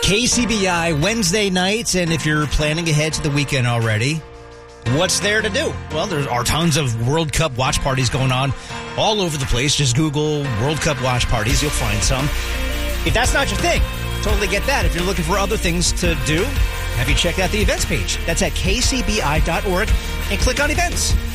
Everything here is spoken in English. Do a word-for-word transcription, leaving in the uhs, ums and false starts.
K C B I Wednesday nights, and if you're planning ahead to the weekend already, what's there to do? Well, there are tons of World Cup watch parties going on all over the place. Just Google World Cup watch parties. You'll find some. If that's not your thing, totally get that. If you're looking for other things to do, have you checked out the events page? That's at k c b i dot org and click on events.